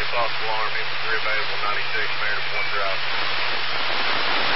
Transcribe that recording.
false alarm, infantry available 96, Meredith 1 drive.